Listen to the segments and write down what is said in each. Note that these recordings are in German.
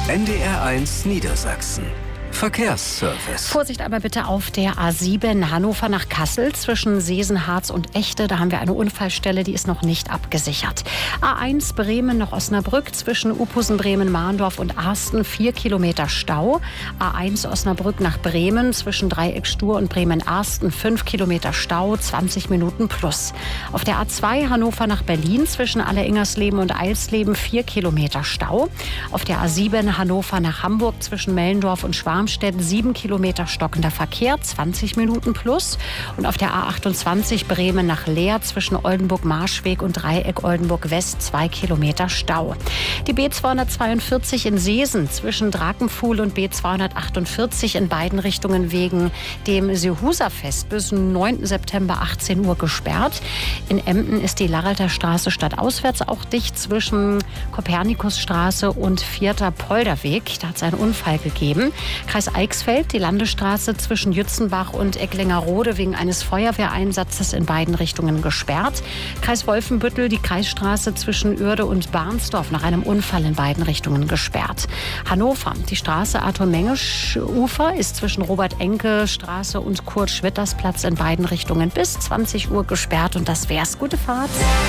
NDR1 Niedersachsen. Verkehrsservice. Vorsicht aber bitte auf der A7 Hannover nach Kassel zwischen Seesen, Harz und Echte. Da haben wir eine Unfallstelle, die ist noch nicht abgesichert. A1 Bremen nach Osnabrück zwischen Upusen, Bremen, Mahndorf und Arsten 4 Kilometer Stau. A1 Osnabrück nach Bremen zwischen Dreieck Stur und Bremen-Arsten 5 Kilometer Stau, 20 Minuten plus. Auf der A2 Hannover nach Berlin zwischen Alleringersleben und Eilsleben 4 Kilometer Stau. Auf der A7 Hannover nach Hamburg zwischen Mellendorf und Schwarmstedt 7 Kilometer stockender Verkehr, 20 Minuten plus. Und auf der A28 Bremen nach Leer zwischen Oldenburg-Marschweg und Dreieck Oldenburg-West 2 Kilometer Stau. Die B242 in Seesen zwischen Drakenpfuhl und B248 in beiden Richtungen wegen dem Seehuser-Fest bis 9. September 18 Uhr gesperrt. In Emden ist die Laralter Straße stadtauswärts auch dicht zwischen Kopernikusstraße und 4. Polderweg. Da hat es einen Unfall gegeben. Kreis Eichsfeld, die Landesstraße zwischen Jützenbach und Ecklingerode wegen eines Feuerwehreinsatzes in beiden Richtungen gesperrt. Kreis Wolfenbüttel, die Kreisstraße zwischen Oerde und Barnsdorf nach einem Unfall in beiden Richtungen gesperrt. Hannover, die Straße Arthur-Mengesch-Ufer ist zwischen Robert-Enke-Straße und Kurt-Schwitters-Platz in beiden Richtungen bis 20 Uhr gesperrt. Und das wär's. Gute Fahrt.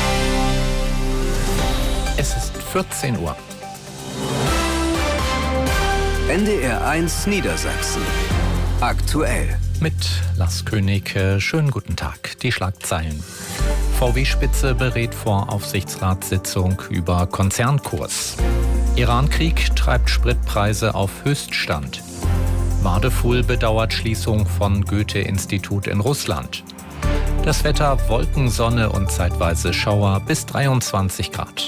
Es ist 14 Uhr. NDR1 Niedersachsen. Aktuell. Mit Lars König, schönen guten Tag. Die Schlagzeilen. VW-Spitze berät vor Aufsichtsratssitzung über Konzernkurs. Iran-Krieg treibt Spritpreise auf Höchststand. Wadefuhl bedauert Schließung von Goethe-Institut in Russland. Das Wetter: Wolken, Sonne und zeitweise Schauer bis 23 Grad.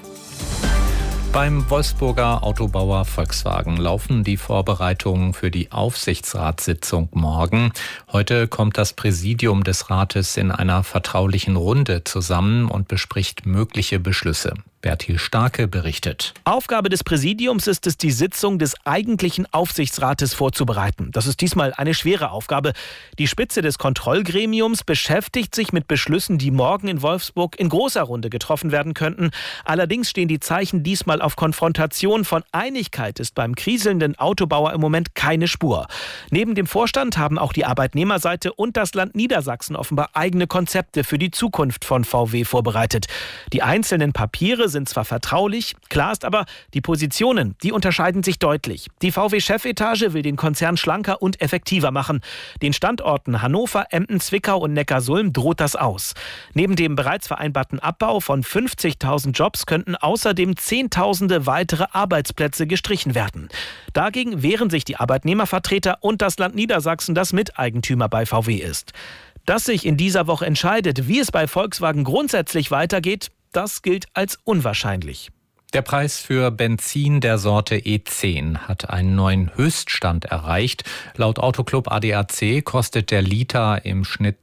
Beim Wolfsburger Autobauer Volkswagen laufen die Vorbereitungen für die Aufsichtsratssitzung morgen. Heute kommt das Präsidium des Rates in einer vertraulichen Runde zusammen und bespricht mögliche Beschlüsse. Bertil Starke berichtet. Aufgabe des Präsidiums ist es, die Sitzung des eigentlichen Aufsichtsrates vorzubereiten. Das ist diesmal eine schwere Aufgabe. Die Spitze des Kontrollgremiums beschäftigt sich mit Beschlüssen, die morgen in Wolfsburg in großer Runde getroffen werden könnten. Allerdings stehen die Zeichen diesmal auf Konfrontation. Von Einigkeit ist beim kriselnden Autobauer im Moment keine Spur. Neben dem Vorstand haben auch die Arbeitnehmerseite und das Land Niedersachsen offenbar eigene Konzepte für die Zukunft von VW vorbereitet. Die einzelnen Papiere sind zwar vertraulich, klar ist aber, die Positionen, die unterscheiden sich deutlich. Die VW-Chefetage will den Konzern schlanker und effektiver machen. Den Standorten Hannover, Emden, Zwickau und Neckarsulm droht das aus. Neben dem bereits vereinbarten Abbau von 50.000 Jobs könnten außerdem Zehntausende weitere Arbeitsplätze gestrichen werden. Dagegen wehren sich die Arbeitnehmervertreter und das Land Niedersachsen, das Miteigentümer bei VW ist. Dass sich in dieser Woche entscheidet, wie es bei Volkswagen grundsätzlich weitergeht, das gilt als unwahrscheinlich. Der Preis für Benzin der Sorte E10 hat einen neuen Höchststand erreicht. Laut Autoclub ADAC kostet der Liter im Schnitt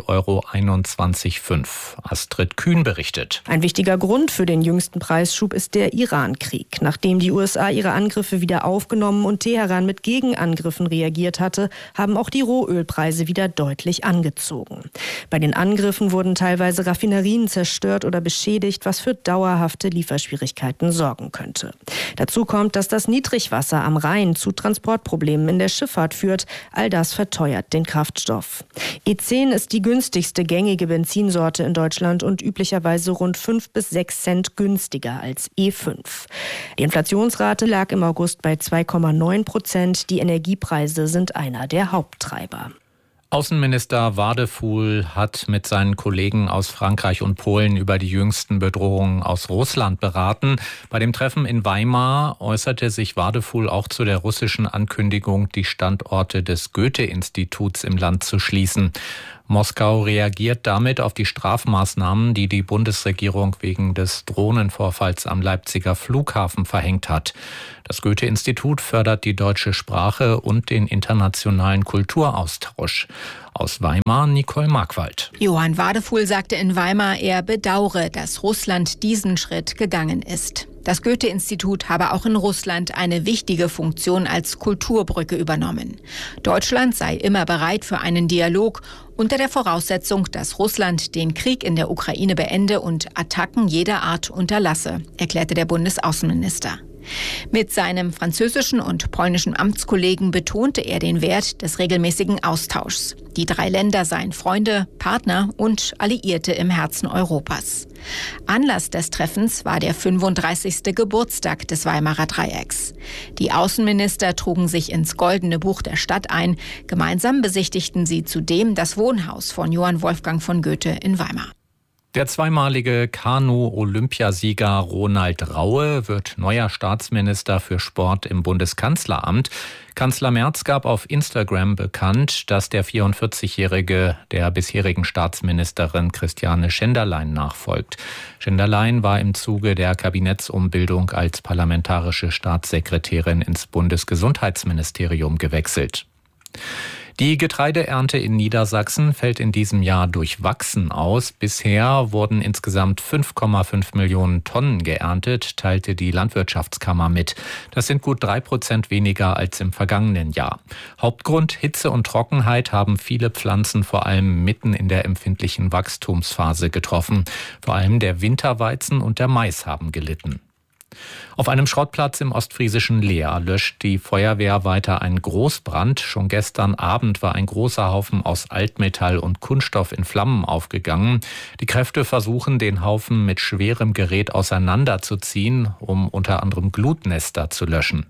2,21,5 €. Astrid Kühn berichtet. Ein wichtiger Grund für den jüngsten Preisschub ist der Iran-Krieg. Nachdem die USA ihre Angriffe wieder aufgenommen und Teheran mit Gegenangriffen reagiert hatte, haben auch die Rohölpreise wieder deutlich angezogen. Bei den Angriffen wurden teilweise Raffinerien zerstört oder beschädigt, was für dauerhafte Lieferschwierigkeiten sorgen könnte. Dazu kommt, dass das Niedrigwasser am Rhein zu Transportproblemen in der Schifffahrt führt. All das verteuert den Kraftstoff. E10 ist die günstigste gängige Benzinsorte in Deutschland und üblicherweise rund 5 bis 6 Cent günstiger als E5. Die Inflationsrate lag im August bei 2,9%. Die Energiepreise sind einer der Haupttreiber. Außenminister Wadefuhl hat mit seinen Kollegen aus Frankreich und Polen über die jüngsten Bedrohungen aus Russland beraten. Bei dem Treffen in Weimar äußerte sich Wadefuhl auch zu der russischen Ankündigung, die Standorte des Goethe-Instituts im Land zu schließen. Moskau reagiert damit auf die Strafmaßnahmen, die die Bundesregierung wegen des Drohnenvorfalls am Leipziger Flughafen verhängt hat. Das Goethe-Institut fördert die deutsche Sprache und den internationalen Kulturaustausch. Aus Weimar Nicole Markwald. Johann Wadefuhl sagte in Weimar, er bedauere, dass Russland diesen Schritt gegangen ist. Das Goethe-Institut habe auch in Russland eine wichtige Funktion als Kulturbrücke übernommen. Deutschland sei immer bereit für einen Dialog unter der Voraussetzung, dass Russland den Krieg in der Ukraine beende und Attacken jeder Art unterlasse, erklärte der Bundesaußenminister. Mit seinem französischen und polnischen Amtskollegen betonte er den Wert des regelmäßigen Austauschs. Die 3 Länder seien Freunde, Partner und Alliierte im Herzen Europas. Anlass des Treffens war der 35. Geburtstag des Weimarer Dreiecks. Die Außenminister trugen sich ins Goldene Buch der Stadt ein. Gemeinsam besichtigten sie zudem das Wohnhaus von Johann Wolfgang von Goethe in Weimar. Der zweimalige Kanu-Olympiasieger Ronald Raue wird neuer Staatsminister für Sport im Bundeskanzleramt. Kanzler Merz gab auf Instagram bekannt, dass der 44-Jährige der bisherigen Staatsministerin Christiane Schenderlein nachfolgt. Schenderlein war im Zuge der Kabinettsumbildung als parlamentarische Staatssekretärin ins Bundesgesundheitsministerium gewechselt. Die Getreideernte in Niedersachsen fällt in diesem Jahr durchwachsen aus. Bisher wurden insgesamt 5,5 Millionen Tonnen geerntet, teilte die Landwirtschaftskammer mit. Das sind gut 3% weniger als im vergangenen Jahr. Hauptgrund: Hitze und Trockenheit haben viele Pflanzen vor allem mitten in der empfindlichen Wachstumsphase getroffen. Vor allem der Winterweizen und der Mais haben gelitten. Auf einem Schrottplatz im ostfriesischen Leer löscht die Feuerwehr weiter einen Großbrand. Schon gestern Abend war ein großer Haufen aus Altmetall und Kunststoff in Flammen aufgegangen. Die Kräfte versuchen, den Haufen mit schwerem Gerät auseinanderzuziehen, um unter anderem Glutnester zu löschen.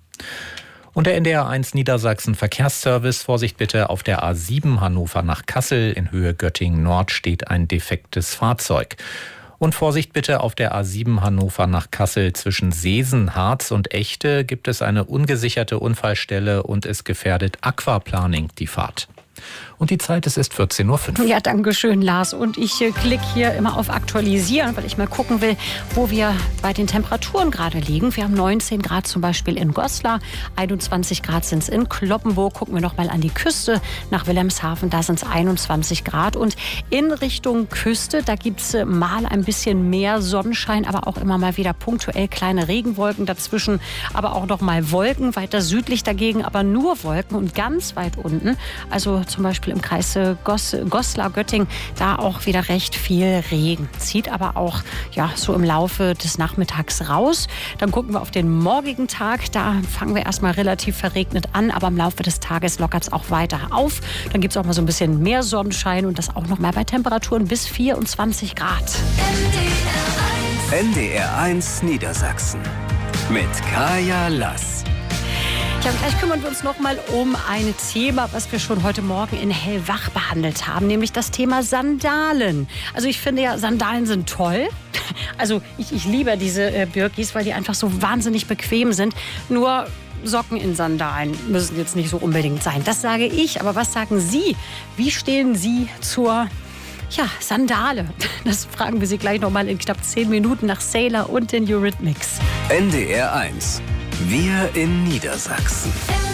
Und der NDR 1 Niedersachsen Verkehrsservice: Vorsicht bitte, auf der A7 Hannover nach Kassel in Höhe Göttingen Nord steht ein defektes Fahrzeug. Und Vorsicht bitte, auf der A7 Hannover nach Kassel zwischen Seesen, Harz und Echte gibt es eine ungesicherte Unfallstelle und es gefährdet Aquaplaning die Fahrt. Und die Zeit, es ist 14:05 Uhr. Ja, danke schön, Lars. Und ich klicke hier immer auf Aktualisieren, weil ich mal gucken will, wo wir bei den Temperaturen gerade liegen. Wir haben 19 Grad zum Beispiel in Goslar, 21 Grad sind es in Cloppenburg. Gucken wir noch mal an die Küste nach Wilhelmshaven, da sind es 21 Grad. Und in Richtung Küste, da gibt es mal ein bisschen mehr Sonnenschein, aber auch immer mal wieder punktuell kleine Regenwolken dazwischen. Aber auch noch mal Wolken, weiter südlich dagegen, aber nur Wolken. Und ganz weit unten, also zum Beispiel im Kreis Goslar-Göttingen, da auch wieder recht viel Regen. Zieht aber auch so im Laufe des Nachmittags raus. Dann gucken wir auf den morgigen Tag. Da fangen wir erstmal relativ verregnet an, aber im Laufe des Tages lockert es auch weiter auf. Dann gibt es auch mal so ein bisschen mehr Sonnenschein und das auch noch mal bei Temperaturen bis 24 Grad. NDR 1 Niedersachsen mit Kaya Lass. Ja, gleich kümmern wir uns noch mal um ein Thema, was wir schon heute Morgen in Hellwach behandelt haben, nämlich das Thema Sandalen. Also ich finde ja, Sandalen sind toll. Also ich liebe diese Birkis, weil die einfach so wahnsinnig bequem sind. Nur Socken in Sandalen müssen jetzt nicht so unbedingt sein. Das sage ich. Aber was sagen Sie? Wie stehen Sie zur Sandale? Das fragen wir Sie gleich noch mal in knapp 10 Minuten nach Sailor und den Eurythmics. NDR 1. Wir in Niedersachsen.